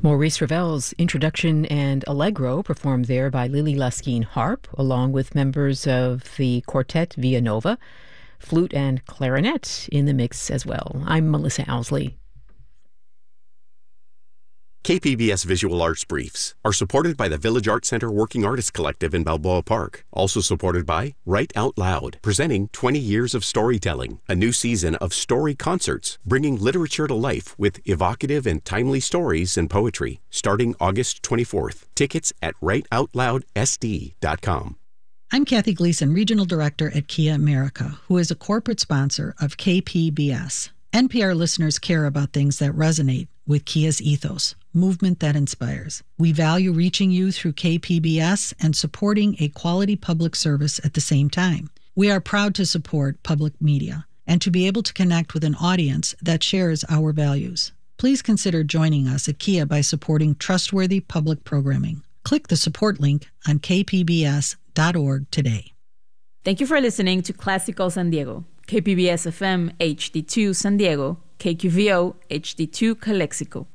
Maurice Ravel's introduction and Allegro performed there by Lily Laskin harp, along with members of the quartet Via Nova, flute and clarinet in the mix as well. I'm Melissa Owsley. KPBS Visual Arts Briefs are supported by the Village Art Center Working Artists Collective in Balboa Park. Also supported by Write Out Loud, presenting 20 Years of Storytelling, a new season of story concerts, bringing literature to life with evocative and timely stories and poetry, starting August 24th. Tickets at writeoutloudsd.com. I'm Kathy Gleason, Regional Director at Kia America, who is a corporate sponsor of KPBS. NPR listeners care about things that resonate with Kia's ethos, movement that inspires. We value reaching you through KPBS and supporting a quality public service at the same time. We are proud to support public media and to be able to connect with an audience that shares our values. Please consider joining us at Kia by supporting trustworthy public programming. Click the support link on kpbs.org today. Thank you for listening to Classical San Diego, KPBS FM HD2 San Diego, KQVO HD2 Calexico.